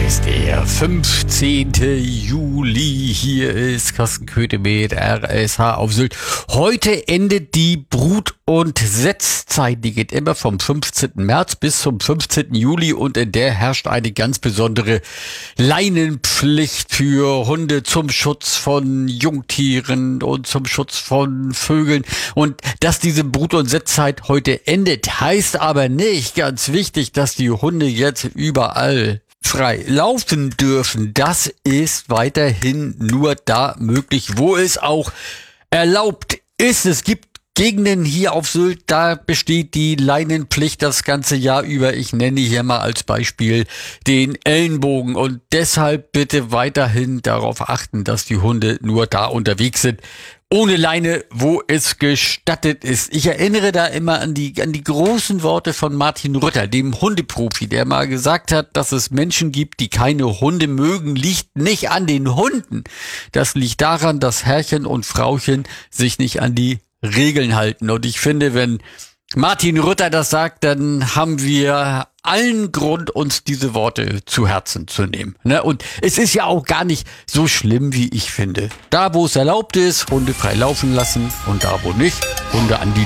ist der 15. Juli. Hier ist Carsten Köthe mit RSH auf Sylt. Heute endet die Brut- und Setzzeit. Die geht immer vom 15. März bis zum 15. Juli und in der herrscht eine ganz besondere Leinenpflicht für Hunde zum Schutz von Jungtieren und zum Schutz von Vögeln. Und dass diese Brut- und Setzzeit heute endet, heißt aber nicht, ganz wichtig, dass die Hunde jetzt überall frei laufen dürfen. Das ist weiterhin nur da möglich, wo es auch erlaubt ist. Es gibt Gegenden hier auf Sylt, da besteht die Leinenpflicht das ganze Jahr über. Ich nenne hier mal als Beispiel den Ellenbogen und deshalb bitte weiterhin darauf achten, dass die Hunde nur da unterwegs sind, ohne Leine, wo es gestattet ist. Ich erinnere da immer an die großen Worte von Martin Rütter, dem Hundeprofi, der mal gesagt hat, dass es Menschen gibt, die keine Hunde mögen, liegt nicht an den Hunden. Das liegt daran, dass Herrchen und Frauchen sich nicht an die Regeln halten. Und ich finde, wenn Martin Rütter das sagt, dann haben wir allen Grund, uns diese Worte zu Herzen zu nehmen. Und es ist ja auch gar nicht so schlimm, wie ich finde. Da, wo es erlaubt ist, Hunde frei laufen lassen und da, wo nicht, Hunde an die